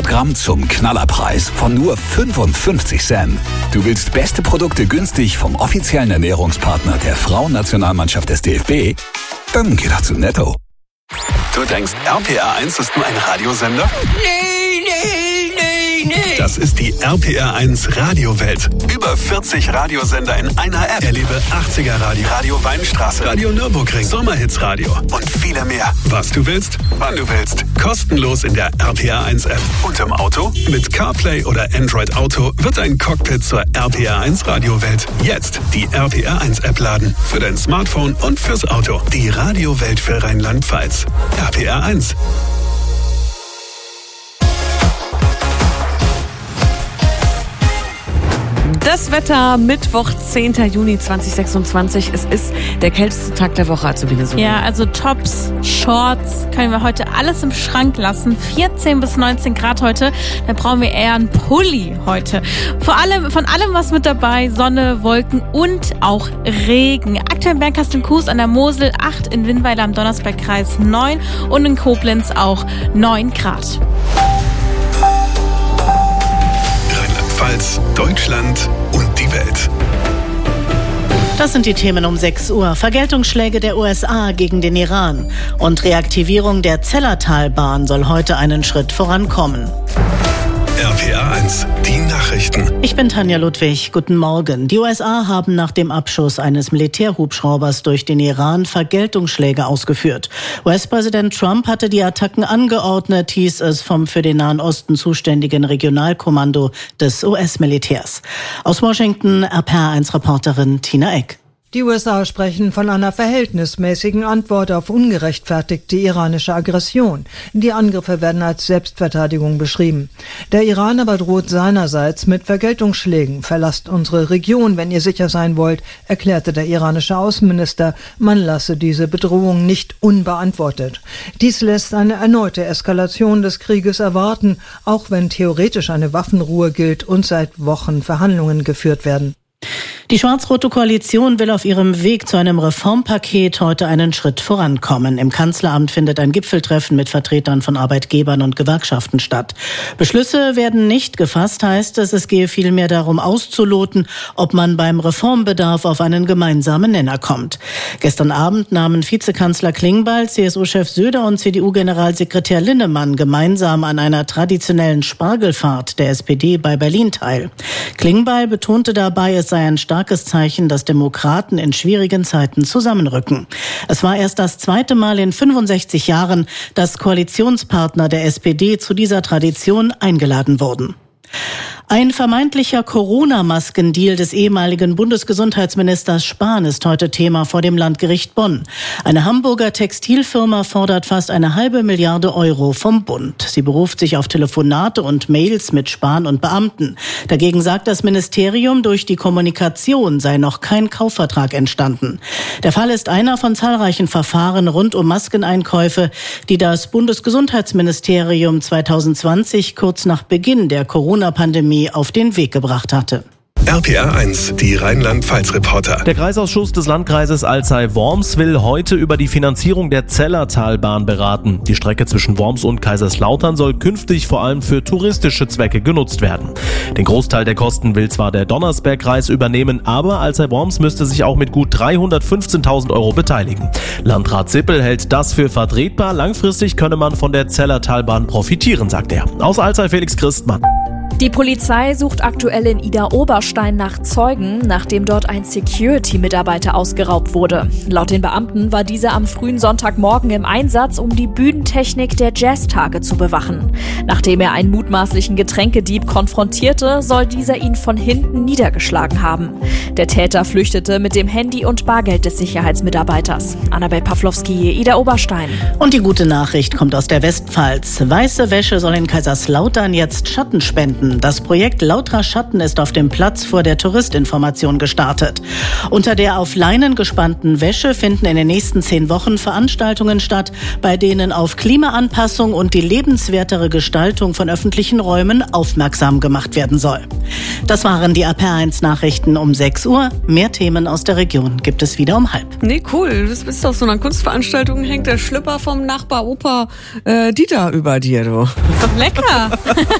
Gramm zum Knallerpreis von nur 55 Cent. Du willst beste Produkte günstig vom offiziellen Ernährungspartner der Frauennationalmannschaft des DFB? Dann geh doch zu Netto. Du denkst, RPR 1 ist nur ein Radiosender? Nee. Das ist die RPR 1 Radiowelt. Über 40 Radiosender in einer App. Erlebe 80er Radio, Radio Weinstraße, Radio Nürburgring, Sommerhits Radio und viele mehr. Was du willst, wann du willst. Kostenlos in der RPR 1 App. Und im Auto? Mit CarPlay oder Android Auto wird ein Cockpit zur RPR 1 Radiowelt. Jetzt die RPR 1 App laden. Für dein Smartphone und fürs Auto. Die Radiowelt für Rheinland-Pfalz. RPR 1. Das Wetter, Mittwoch, 10. Juni 2026. Es ist der kälteste Tag der Woche, Azubine. Ja, also Tops, Shorts, können wir heute alles im Schrank lassen. 14 bis 19 Grad heute. Da brauchen wir eher einen Pulli heute. Von allem was mit dabei. Sonne, Wolken und auch Regen. Aktuell in Bernkastel-Kues an der Mosel 8, in Winnweiler am Donnersbergkreis 9 und in Koblenz auch 9 Grad. Rheinland-Pfalz, Deutschland und die Welt. Das sind die Themen um 6 Uhr. Vergeltungsschläge der USA gegen den Iran und Reaktivierung der Zellertalbahn soll heute einen Schritt vorankommen. RPR 1, die Nachrichten. Ich bin Tanja Ludwig. Guten Morgen. Die USA haben nach dem Abschuss eines Militärhubschraubers durch den Iran Vergeltungsschläge ausgeführt. US-Präsident Trump hatte die Attacken angeordnet, hieß es vom für den Nahen Osten zuständigen Regionalkommando des US-Militärs. Aus Washington RPR 1-Reporterin Tina Eck. Die USA sprechen von einer verhältnismäßigen Antwort auf ungerechtfertigte iranische Aggression. Die Angriffe werden als Selbstverteidigung beschrieben. Der Iran aber droht seinerseits mit Vergeltungsschlägen. Verlasst unsere Region, wenn ihr sicher sein wollt, erklärte der iranische Außenminister. Man lasse diese Bedrohung nicht unbeantwortet. Dies lässt eine erneute Eskalation des Krieges erwarten, auch wenn theoretisch eine Waffenruhe gilt und seit Wochen Verhandlungen geführt werden. Die schwarz-rote Koalition will auf ihrem Weg zu einem Reformpaket heute einen Schritt vorankommen. Im Kanzleramt findet ein Gipfeltreffen mit Vertretern von Arbeitgebern und Gewerkschaften statt. Beschlüsse werden nicht gefasst, heißt es. Es gehe vielmehr darum auszuloten, ob man beim Reformbedarf auf einen gemeinsamen Nenner kommt. Gestern Abend nahmen Vizekanzler Klingbeil, CSU-Chef Söder und CDU-Generalsekretär Linnemann gemeinsam an einer traditionellen Spargelfahrt der SPD bei Berlin teil. Klingbeil betonte dabei, es sei ein starkes Zeichen, dass Demokraten in schwierigen Zeiten zusammenrücken. Es war erst das zweite Mal in 65 Jahren, dass Koalitionspartner der SPD zu dieser Tradition eingeladen wurden. Ein vermeintlicher Corona-Maskendeal des ehemaligen Bundesgesundheitsministers Spahn ist heute Thema vor dem Landgericht Bonn. Eine Hamburger Textilfirma fordert fast 1,5 Milliarde Euro vom Bund. Sie beruft sich auf Telefonate und Mails mit Spahn und Beamten. Dagegen sagt das Ministerium, durch die Kommunikation sei noch kein Kaufvertrag entstanden. Der Fall ist einer von zahlreichen Verfahren rund um Maskeneinkäufe, die das Bundesgesundheitsministerium 2020 kurz nach Beginn der Corona-Pandemie auf den Weg gebracht hatte. RPR 1, die Rheinland-Pfalz-Reporter. Der Kreisausschuss des Landkreises Alzey-Worms will heute über die Finanzierung der Zellertalbahn beraten. Die Strecke zwischen Worms und Kaiserslautern soll künftig vor allem für touristische Zwecke genutzt werden. Den Großteil der Kosten will zwar der Donnersbergkreis übernehmen, aber Alzey-Worms müsste sich auch mit gut 315.000 Euro beteiligen. Landrat Sippel hält das für vertretbar. Langfristig könne man von der Zellertalbahn profitieren, sagt er. Aus Alzey Felix Christmann. Die Polizei sucht aktuell in Idar-Oberstein nach Zeugen, nachdem dort ein Security-Mitarbeiter ausgeraubt wurde. Laut den Beamten war dieser am frühen Sonntagmorgen im Einsatz, um die Bühnentechnik der Jazztage zu bewachen. Nachdem er einen mutmaßlichen Getränkedieb konfrontierte, soll dieser ihn von hinten niedergeschlagen haben. Der Täter flüchtete mit dem Handy und Bargeld des Sicherheitsmitarbeiters. Annabel Pawlowski, Idar-Oberstein. Und die gute Nachricht kommt aus der Westpfalz. Weiße Wäsche soll in Kaiserslautern jetzt Schatten spenden. Das Projekt Lauter Schatten ist auf dem Platz vor der Touristinformation gestartet. Unter der auf Leinen gespannten Wäsche finden in den nächsten 10 Wochen Veranstaltungen statt, bei denen auf Klimaanpassung und die lebenswertere Gestaltung von öffentlichen Räumen aufmerksam gemacht werden soll. Das waren die RPR1 Nachrichten um 6 Uhr. Mehr Themen aus der Region gibt es wieder um 12:30. Nee, cool. Du bist auf so einer Kunstveranstaltung, hängt der Schlüpper vom Nachbar Opa Dieter über dir, du. Lecker.